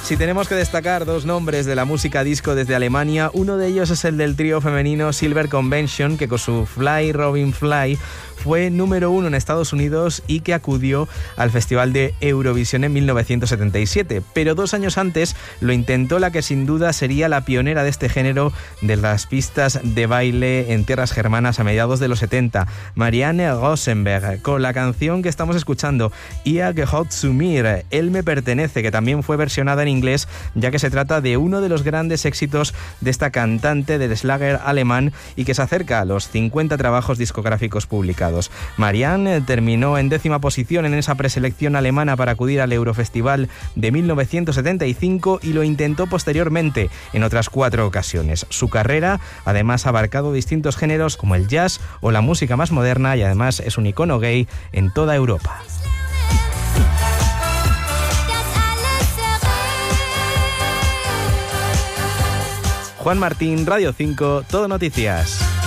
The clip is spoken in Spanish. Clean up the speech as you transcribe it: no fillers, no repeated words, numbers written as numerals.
Si tenemos que destacar dos nombres de la música disco desde Alemania, uno de ellos es el del trío femenino Silver Convention, que con su Fly Robin Fly fue número 1 en Estados Unidos y que acudió al Festival de Eurovisión en 1977. Pero 2 años antes lo intentó la que sin duda sería la pionera de este género de las pistas de baile en tierras germanas a mediados de los 70, Marianne Rosenberg, con la canción que estamos escuchando, Ihr gehört zu mir, Él me pertenece, que también fue versionada en inglés, ya que se trata de uno de los grandes éxitos de esta cantante del Schlager alemán y que se acerca a los 50 trabajos discográficos publicados. Marianne terminó en 10ª posición en esa preselección alemana para acudir al Eurofestival de 1975 y lo intentó posteriormente en otras 4 ocasiones. Su carrera además ha abarcado distintos géneros como el jazz o la música más moderna y además es un icono gay en toda Europa. Juan Martín, Radio 5, Todo Noticias.